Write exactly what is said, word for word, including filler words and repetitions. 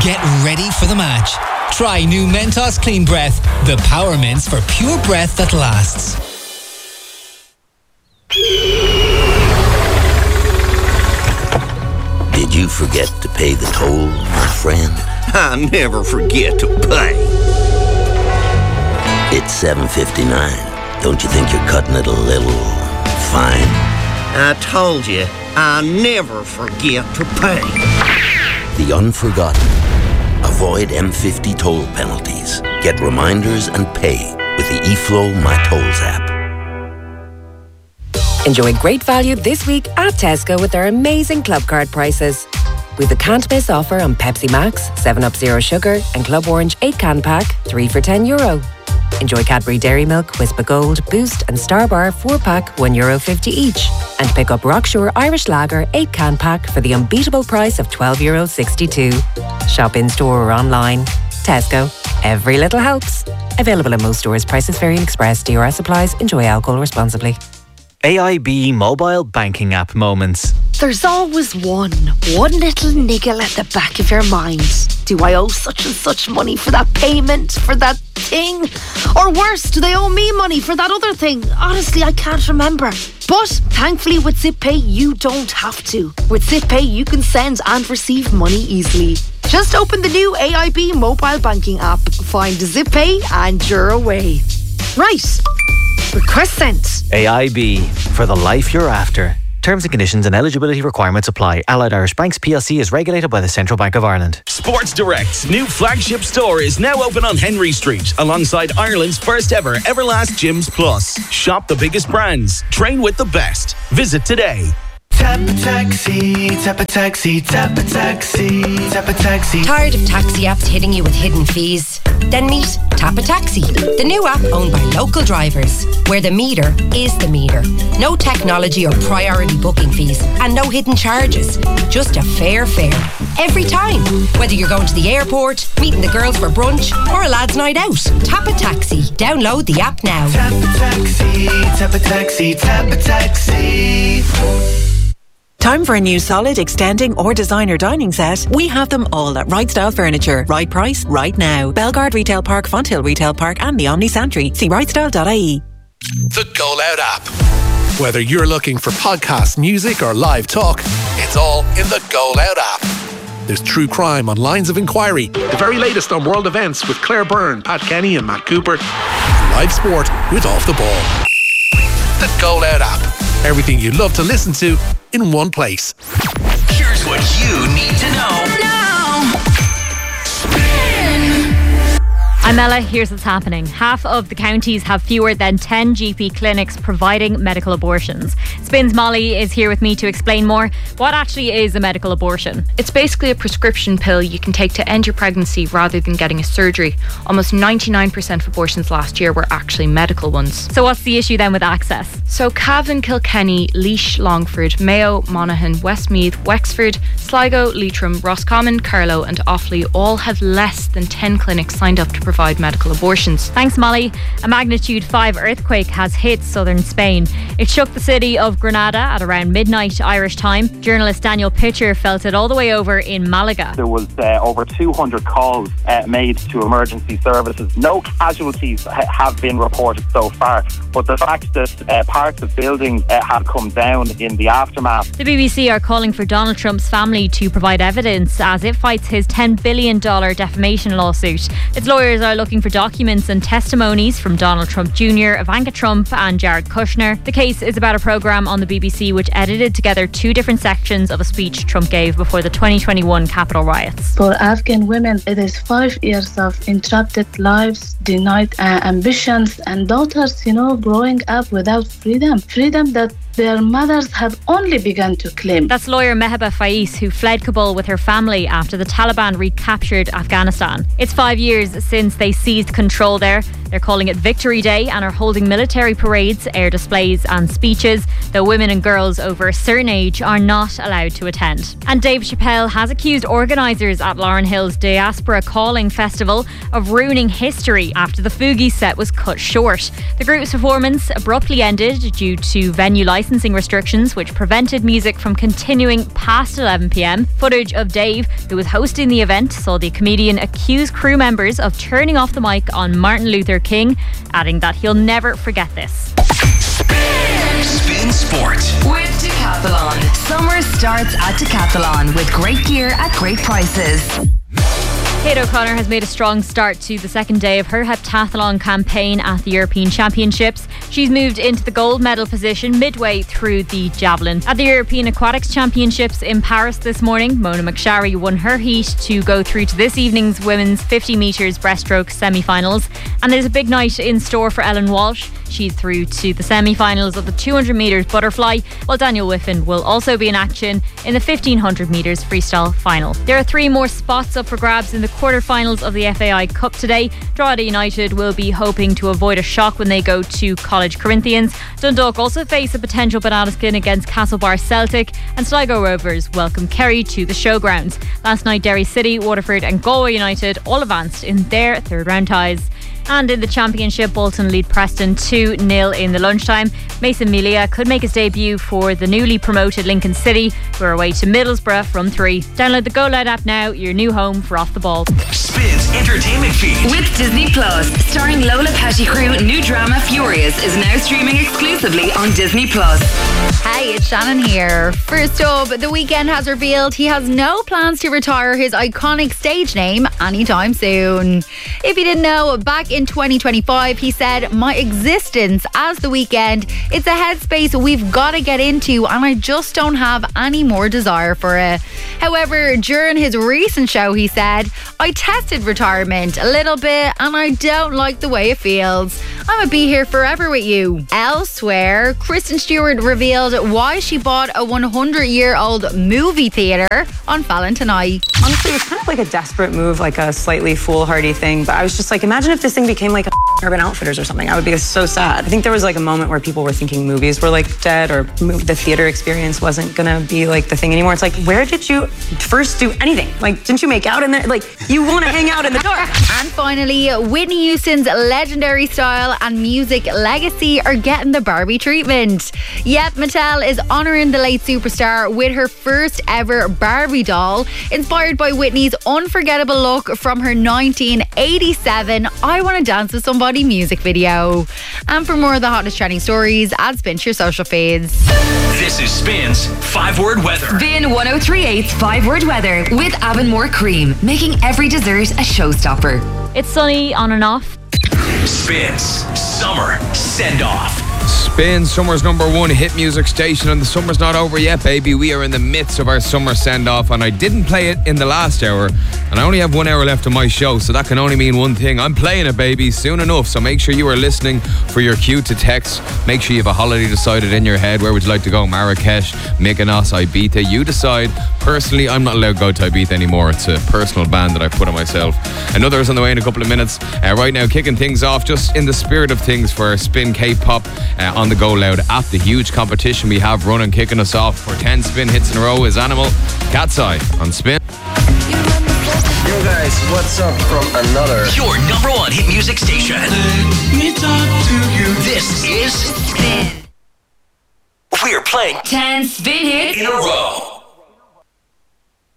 Get ready for the match. Try new Mentos Clean Breath, the power mints for pure breath that lasts. Did you forget to pay the toll, my friend? I never forget to pay. It's seven fifty-nine. Don't you think you're cutting it a little fine? I told you, I never forget to pay. The unforgotten. Avoid M fifty toll penalties. Get reminders and pay with the eFlow My Tolls app. Enjoy great value this week at Tesco with our amazing Club Card prices. With a can't miss offer on Pepsi Max, seven up Zero Sugar and Club Orange eight can pack, three for ten euro. Enjoy Cadbury Dairy Milk, Whisper Gold, Boost and Star Bar four pack, one euro fifty each. And pick up Rockshore Irish Lager eight can pack for the unbeatable price of twelve euro sixty-two. Shop in store or online. Tesco. Every little helps. Available in most stores. Prices vary in Express. D R S applies. Enjoy alcohol responsibly. A I B mobile banking app moments. There's always one, one little niggle at the back of your mind. Do I owe such and such money for that payment, for that thing? Or worse, do they owe me money for that other thing? Honestly, I can't remember. But thankfully with ZipPay, you don't have to. With ZipPay, you can send and receive money easily. Just open the new A I B mobile banking app, find ZipPay and you're away. Right. Request sent. A I B, for the life you're after. Terms and conditions and eligibility requirements apply. Allied Irish Banks P L C is regulated by the Central Bank of Ireland. Sports Direct's new flagship store is now open on Henry Street, alongside Ireland's first ever Everlast Gyms Plus. Shop the biggest brands. Train with the best. Visit today. Tap a taxi, tap a taxi, tap a taxi, tap a taxi. Tired of taxi apps hitting you with hidden fees? Then meet Tap a Taxi, the new app owned by local drivers, where the meter is the meter. No technology or priority booking fees, and no hidden charges. Just a fair fare. Every time. Whether you're going to the airport, meeting the girls for brunch, or a lad's night out. Tap a Taxi. Download the app now. Tap a taxi, tap a taxi, tap a taxi. Time for a new solid, extending or designer dining set? We have them all at Right Style Furniture. Right price, right now. Bellegarde Retail Park, Fonthill Retail Park and the Omni Santry. See right style dot I E. The Go Loud app. Whether you're looking for podcast, music or live talk, it's all in the Go Loud app. There's true crime on Lines of Inquiry, the very latest on world events with Claire Byrne, Pat Kenny and Matt Cooper, and live sport with Off the Ball. The Go Loud app. Everything you love to listen to in one place. Here's what you need to know now. I'm Ella, here's what's happening. Half of the counties have fewer than ten G P clinics providing medical abortions. Spin's Molly is here with me to explain more. What actually is a medical abortion? It's basically a prescription pill you can take to end your pregnancy rather than getting a surgery. Almost ninety-nine percent of abortions last year were actually medical ones. So what's the issue then with access? So Cavan, Kilkenny, Laois, Longford, Mayo, Monaghan, Westmeath, Wexford, Sligo, Leitrim, Roscommon, Carlow and Offaly all have less than ten clinics signed up to provide provide medical abortions. Thanks, Molly. A magnitude five earthquake has hit southern Spain. It shook the city of Granada at around midnight Irish time. Journalist Daniel Pitcher felt it all the way over in Malaga. There was uh, over two hundred calls uh, made to emergency services. No casualties ha- have been reported so far, but the fact that uh, parts of buildings uh, have come down in the aftermath. The B B C are calling for Donald Trump's family to provide evidence as it fights his ten billion dollars defamation lawsuit. Its lawyers are looking for documents and testimonies from Donald Trump Junior, Ivanka Trump and Jared Kushner. The case is about a programme on the B B C which edited together two different sections of a speech Trump gave before the twenty twenty-one Capitol riots. For Afghan women, it is five years of interrupted lives, denied uh, ambitions, and daughters, you know, growing up without freedom. Freedom that their mothers have only begun to claim. That's lawyer Meheba Faiz, who fled Kabul with her family after the Taliban recaptured Afghanistan. It's five years since they seized control there. They're calling it Victory Day and are holding military parades, air displays and speeches, though women and girls over a certain age are not allowed to attend. And Dave Chappelle has accused organisers at Lauren Hill's Diaspora Calling Festival of ruining history after the Fugees set was cut short. The group's performance abruptly ended due to venue licensing restrictions, which prevented music from continuing past eleven p.m. Footage of Dave, who was hosting the event, saw the comedian accuse crew members of turning off the mic on Martin Luther King, adding that he'll never forget this. Spin Sport with Decathlon. Summer starts at Decathlon with great gear at great prices. Kate O'Connor has made a strong start to the second day of her heptathlon campaign at the European Championships. She's moved into the gold medal position midway through the javelin. At the European Aquatics Championships in Paris this morning, Mona McSharry won her heat to go through to this evening's women's fifty metres breaststroke semi-finals. And there's a big night in store for Ellen Walsh. She's through to the semi-finals of the two hundred metres butterfly, while Daniel Whiffen will also be in action in the fifteen hundred metres freestyle final. There are three more spots up for grabs in the quarter-finals of the F A I Cup today. Drogheda United will be hoping to avoid a shock when they go to College Corinthians. Dundalk also face a potential banana skin against Castlebar Celtic, and Sligo Rovers welcome Kerry to the showgrounds. Last night, Derry City, Waterford and Galway United all advanced in their third round ties. And in the championship, Bolton lead Preston two nil in the lunchtime. Mason Melia could make his debut for the newly promoted Lincoln City, who are away to Middlesbrough from three. Download the Go Loud app now, your new home for Off the Ball. Spins Entertainment Feed with Disney Plus. Starring Lola Pettigrew, new drama Furious is now streaming exclusively on Disney Plus. Hey, it's Shannon here. First up, The Weeknd has revealed he has no plans to retire his iconic stage name anytime soon. If you didn't know, back in twenty twenty-five, he said, "My existence as The Weeknd, it's a headspace we've got to get into and I just don't have any more desire for it." However, during his recent show, he said, "I tested retirement a little bit and I don't like the way it feels. I'm gonna be here forever with you." Elsewhere, Kristen Stewart revealed why she bought a one hundred year old movie theatre on Valentine. Honestly, it was kind of like a desperate move, like a slightly foolhardy thing. But I was just like, imagine if this thing became like a Urban Outfitters or something. I would be so sad. I think there was like a moment where people were thinking movies were like dead, or the theater experience wasn't gonna be like the thing anymore. It's like, where did you first do anything? Like, didn't you make out in there? Like, you want to hang out in the dark. And finally, Whitney Houston's legendary style and music legacy are getting the Barbie treatment. Yep, Mattel is honouring the late superstar with her first ever Barbie doll, inspired by Whitney's unforgettable look from her nineteen eighty-seven I Want to Dance with Somebody music video. And for more of the hottest trending stories, add Spin to your social feeds. This is Spin's five word weather. Spin one oh three point eight's five word weather with Avonmore Cream, making every dessert a showstopper. It's sunny on and off. Spins Summer Send Off. Spin, summer's number one hit music station, and the summer's not over yet, baby. We are in the midst of our summer send-off, and I didn't play it in the last hour, and I only have one hour left of my show, so that can only mean one thing. I'm playing it, baby, soon enough, so make sure you are listening for your cue to text. Make sure you have a holiday decided in your head. Where would you like to go? Marrakesh, Mykonos, Ibiza? You decide. Personally, I'm not allowed to go to Ibiza anymore. It's a personal ban that I put on myself. Another is on the way in a couple of minutes. Uh, right now, kicking things off, just in the spirit of things, for Spin K-Pop uh, on the Go Loud app. The huge competition we have running, kicking us off for ten Spin hits in a row is Animal, Cat's Eye on Spin. Yo guys, what's up from another? Your number one hit music station. Let me talk to you. This is Spin. We're playing ten Spin hits in a row.